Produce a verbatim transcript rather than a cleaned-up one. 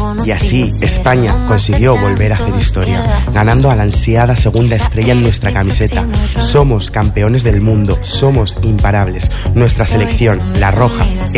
Y así, España consiguió volver a hacer historia, ganando a la ansiada segunda estrella en nuestra camiseta. Somos campeones del mundo, somos imparables. Nuestra selección, la roja,